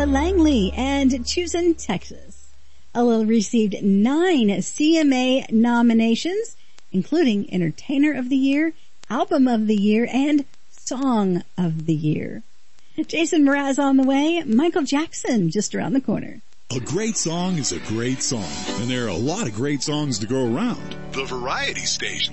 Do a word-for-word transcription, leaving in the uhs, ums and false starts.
Langley and Choosing Texas. Ella received nine C M A nominations, including Entertainer of the Year, Album of the Year, and Song of the Year. Jason Mraz on the way, Michael Jackson just around the corner. A great song is a great song, and there are a lot of great songs to go around. The Variety Station.